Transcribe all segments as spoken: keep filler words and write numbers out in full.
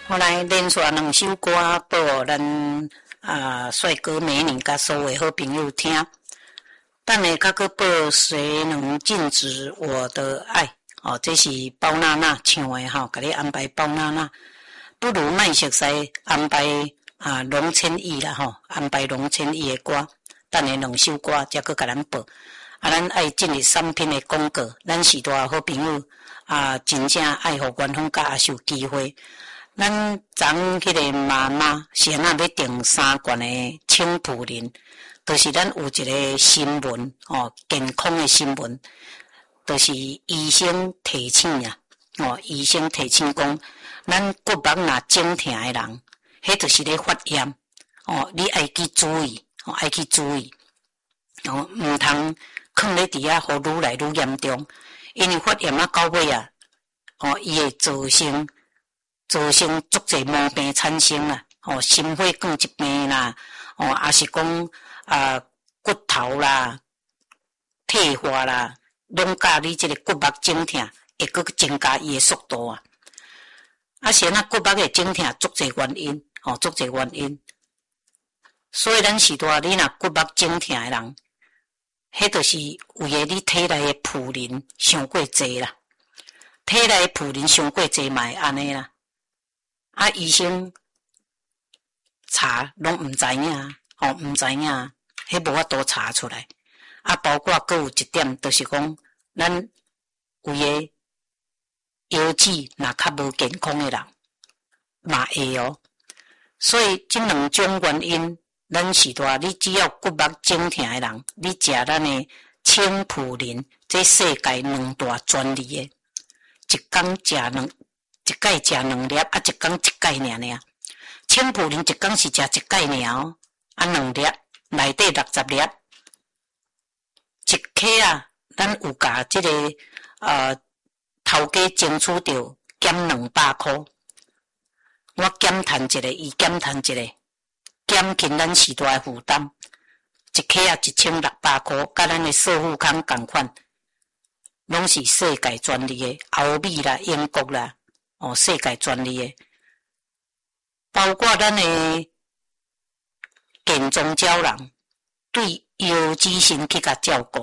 后来连续两首歌报互咱啊帅哥美女甲所有好朋友听。等下甲佫报谁能禁止我的爱？哦，这是包娜娜唱的吼，甲你安排包娜娜。不如卖熟悉安排啊龙千亿啦吼，安排龙千亿的歌。等下两首歌才佫甲咱报。啊，咱爱进入产品的广告，咱时代好朋友啊，真正爱互官方甲也受机会。咱昨迄个妈妈先啊要订三罐的青普林，就是咱有一个新闻哦，健康的新闻，就是医生提醒啊，哦，医生提醒讲，咱骨膜若肿痛的人，迄就是咧发炎哦，你爱去注意，哦，爱去注意，哦，毋通。放咧伫遐，互愈来愈严重，因为发炎啊到尾啊，哦，伊会造成造成足侪毛病产生啦，哦，心血管疾病啦，哦，也是讲啊骨头啦、退化啦，拢甲你即个骨膜肿痛，会佫增加伊诶速度啊。啊，先啊骨膜诶肿痛足侪原因，哦，足侪原因，所以咱时代你若骨膜肿痛诶人。迄就是为了你体内的普林伤过济啦，体内的普林伤过济嘛会安尼啦。啊，医生查拢毋知影，哦，毋知影，迄无法度查出来。啊，包括佫有一点，就是讲，咱有诶腰子若较无健康诶人，嘛会哦。所以即两种原因。咱时代，你只要骨膜肿痛的人，你食咱的青普林，这世界两大专利的，一工食两，一盖食两粒，啊一工一盖尔尔。青普林一工是食一盖尔哦，啊两粒，内底六十粒，一克啊，咱有甲即、这个呃头家争取着减两百箍，我减趁一个，伊减趁一个。减轻咱时代诶负担，一克啊一千六百箍，甲咱诶寿富康共款，拢是世界专利诶，欧美啦、英国啦，哦，世界专利诶，包括咱诶健中鸟人对腰子肾去甲照顾，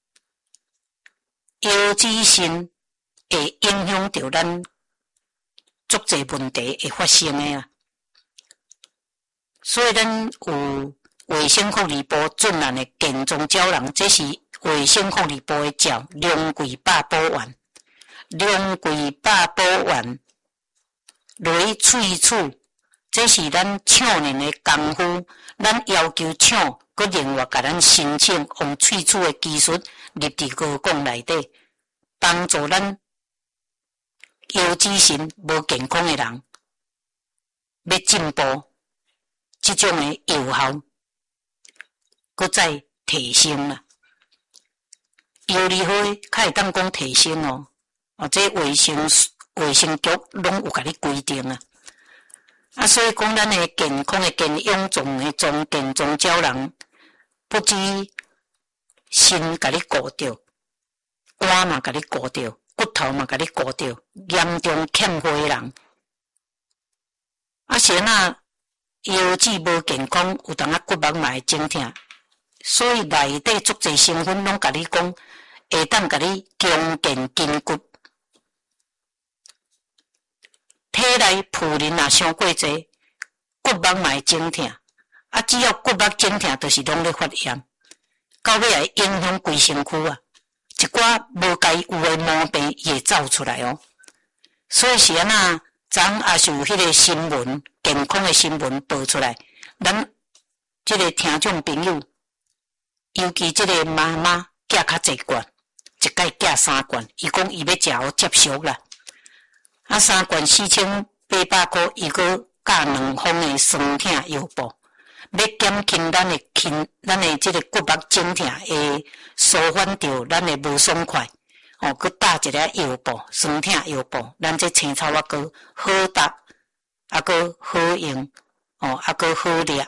腰子肾会影响到咱足侪问题会发生诶啊。所以咱有卫生福利部准咱的健中鸟人，这是卫生福利部的照龙桂百宝丸，龙桂百宝丸落去喙齿，这是咱厂人的功夫，咱要求厂佮另外甲咱申请用喙齿的技术入伫高讲内底，帮助咱腰子肾无健康的人要进步。这种的有效，搁再提升啦。药理会较会当讲提升哦，哦，这卫生卫生局拢有甲你规定啊。啊，所以讲咱的健康的健养种的种健中鸟人，不止心甲你顾着，肝嘛甲你顾着，骨头嘛甲你顾着，严重欠血的人，啊，先啊。腰子无健康，有当啊骨膜嘛会肿痛，所以内底足侪成分拢甲你讲，会当甲你强健筋骨。体内普林若伤过济，骨膜嘛会肿痛，啊，只要骨膜肿痛，就是拢咧发炎，到尾会影响规身躯啊，一寡无该有诶毛病伊会走出来哦。所以是安那。昨也是有迄个新闻，健康的新闻报出来，咱即个听众朋友，尤其即个妈妈寄较济罐，一届寄三罐，伊讲伊要食好接受啦。啊，三罐四千八百箍，伊搁加两封的酸痛药布，要减轻咱的轻，咱的即个骨膜肿痛会舒缓着咱的无爽快。哦，佮搭一个药布，酸痛药布，咱这青草啊，佮好搭，啊，佮好用，哦，啊，佮好掠。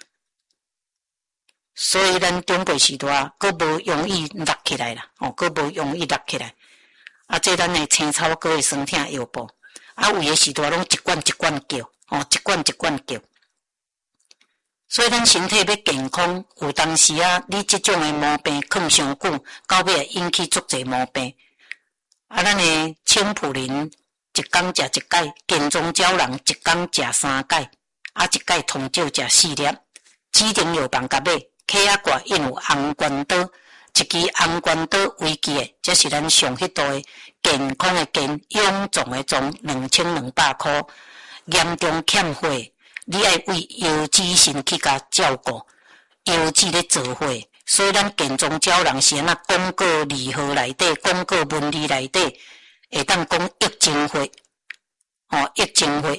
所以咱中国时代，佮无容易落起来啦，哦，佮无容易落起来。啊，这咱的青草佮的酸痛药布， 啊，有诶时段拢一罐一罐叫，哦，一罐一罐叫。所以咱身体要健康，有当时啊，你即种诶毛病藏伤久，到尾会引起足侪毛病。啊，咱诶清普林一工食一解，健中胶囊一工食三解，啊，一解通少食四粒。指定药房甲买，客仔挂印有红关刀，一支红关刀为基诶，这是咱上迄度诶健康诶健，臃肿诶肿，两千两百箍。严重欠货，你爱为药剂先去甲照顾，药剂咧做货，所以咱健中胶囊是安那广告字号内底，广告文字内底会当讲益精货，哦，益精货。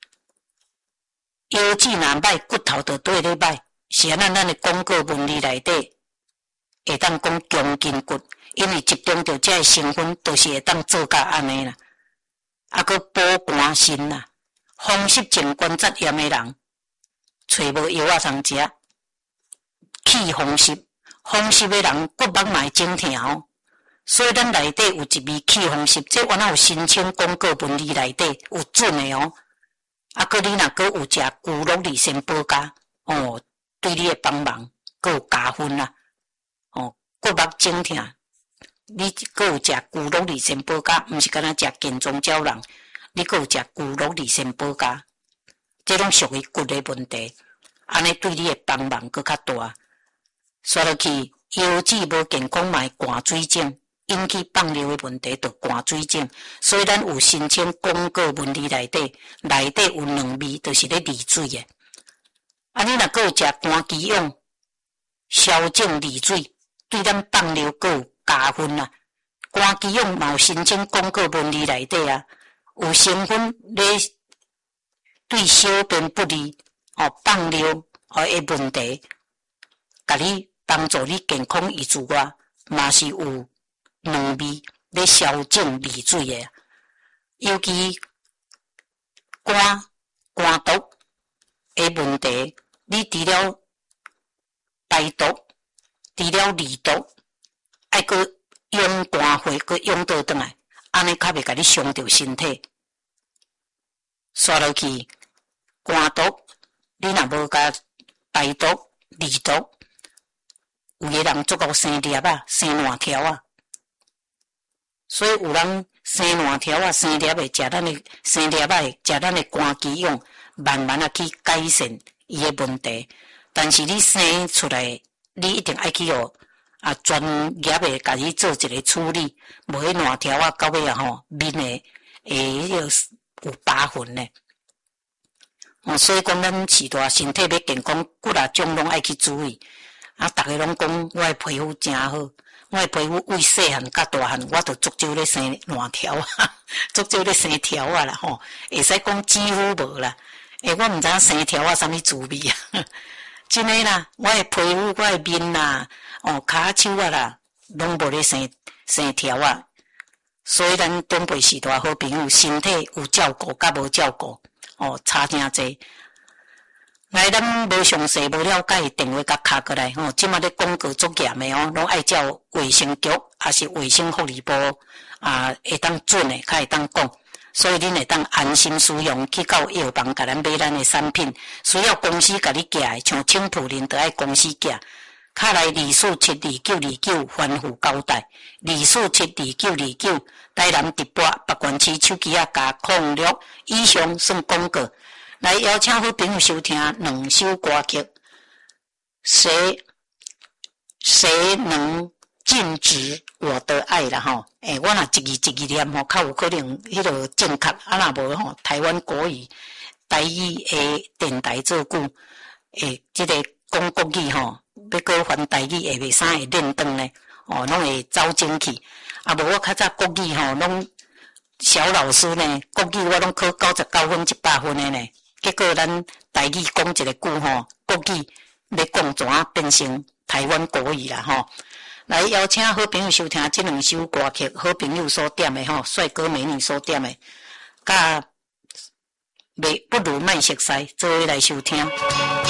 腰子若歹，骨头就对咧歹，是安那咱诶广告文字内底会当讲强筋骨，因为集中着这成分，就是会当做甲安尼啦。啊，佮补肝肾啦，风湿症关节炎诶人，找无药仔通食，去风湿，风湿诶人骨膜嘛会整疼哦。所以咱内底有一味去风湿，这原来有申请广告文字内底有准诶哦。啊，佮你若佮有食骨碌利先保加，哦，对你诶帮忙，佮有加分啦。哦，骨膜整疼，你佮有食骨碌利先保加，毋是干那食健中胶囊，你佮有食骨碌利先保加，这拢属于骨诶问题，安尼对你诶帮忙佮较大。刷落去，腰子无健康嘛会寒水肿。引起放尿的问题，就寒水肿。所以咱有申请广告文字内底，内底有两味，就是咧利水的。啊，你若佮有食肝鸡蛹、消肿利水，对咱放尿佮有加分啦。肝鸡蛹嘛有申请广告文字内底啊，有成分咧对小便不利、哦放尿哦的问题，甲你帮助你健康以之外，嘛是有。两味咧消肿利水诶，尤其肝肝毒诶问题，你除了排毒，除了利毒，爱搁用肝火搁用倒转来，安尼较袂甲你伤着身体。刷落去肝毒，你若无甲排毒、利毒，有个人足够生粒啊，生烂条啊。所以有人生烂条啊，生粒会食咱的生粒仔会食咱的肝肌用，慢慢啊去改善伊的问题。但是你生出来，你一定爱去哦啊专业的甲你做一个处理，无迄烂条啊到尾啊吼面的会有有疤痕呢。哦，所以讲咱时代身体要健康，骨啊种拢爱去注意。啊，逐个拢讲我的皮肤真好。我的皮肤为细汉到大汉，我都足少咧生烂条啊，足少咧生条啊啦吼，会使讲几乎无啦。诶，我毋知影生条啊啥物滋味啊，真诶啦，我的皮肤、我的面啦，哦，骹手啊啦，拢无咧生生条啊。所以咱长辈时代好朋友，身体有照顾甲无照顾，哦，差真济。来，咱无详细、无了解，电话甲敲过来吼。即马咧广告作严诶哦，拢爱照卫生局，还是卫生福利部啊，会当准诶，较会当讲。所以恁会当安心使用，去到药房甲咱买咱诶产品。需要公司甲你寄诶，像青浦林，着爱公司寄。敲来二四七二九二九，反复交代。二四七二九二九，台南直播北关区手机啊加控六以上算广告。来邀请好朋友收听两首歌曲，谁谁能禁止我的爱啦吼？诶、欸，我若一字一字念吼，较有可能迄个正确，啊若无吼，台湾国语、台语诶电台做久，诶，即、這个讲国语吼，要搁翻台语下袂啥会练转呢？哦，拢会走进去。啊，无我较早国语吼，拢小老师呢，国语我拢考九十九分、一百分诶呢。结果咱台语讲一个句吼，国语要讲怎啊变成台湾国语啦吼。来邀请好朋友收听这两首歌曲，好朋友所点的吼，帅哥美女所点的，甲袂不如卖熟悉，做伙来收听。